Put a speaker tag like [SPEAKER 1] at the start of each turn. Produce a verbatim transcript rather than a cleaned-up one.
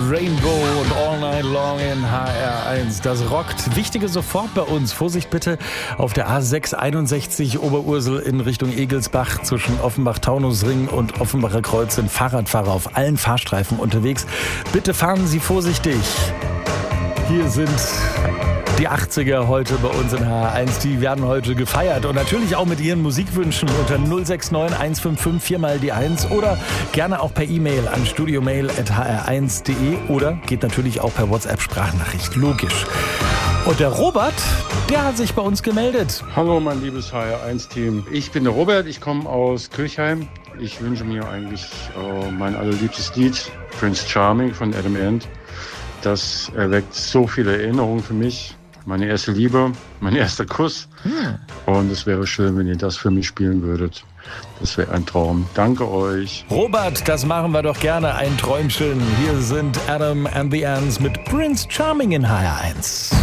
[SPEAKER 1] Rainbow und All Night Long in H R eins. Das rockt. Wichtige sofort bei uns. Vorsicht bitte auf der A sechs einundsechzig Oberursel in Richtung Egelsbach zwischen Offenbach-Taunusring und Offenbacher Kreuz sind Fahrradfahrer auf allen Fahrstreifen unterwegs. Bitte fahren Sie vorsichtig. Hier sind die achtziger heute bei uns in H R eins. Die werden heute gefeiert und natürlich auch mit Ihren Musikwünschen unter null sechs neun eins fünf fünf vier mal die eins oder gerne auch per E-Mail an studiomail at h r eins punkt d e oder geht natürlich auch per WhatsApp-Sprachnachricht. Logisch. Und der Robert, der hat sich bei uns gemeldet.
[SPEAKER 2] Hallo mein liebes H R eins Team. Ich bin der Robert, ich komme aus Kirchheim. Ich wünsche mir eigentlich äh, mein allerliebstes Lied, Prince Charming von Adam Ant. Das erweckt so viele Erinnerungen für mich. Meine erste Liebe, mein erster Kuss. Hm. Und es wäre schön, wenn ihr das für mich spielen würdet. Das wäre ein Traum. Danke euch.
[SPEAKER 1] Robert, das machen wir doch gerne. Ein Träumchen. Hier sind Adam and the Ants mit Prince Charming in H R eins.